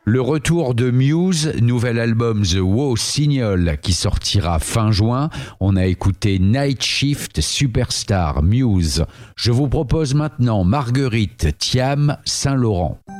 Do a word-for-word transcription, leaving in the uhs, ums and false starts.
Le retour de Muse, nouvel album The Wow Signal qui sortira fin juin. On a écouté Night Shift Superstar Muse. Je vous propose maintenant Marguerite Thiam Saint-Laurent.